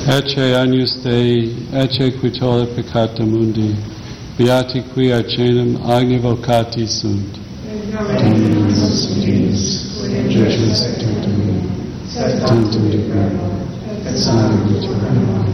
Ecce agnus Dei, ecce qui tollit peccata mundi, beati qui arcenum agni vocati sunt. Dominus Dinis, Judges Tutum, Tantum Dicam, et Sanum Vitae.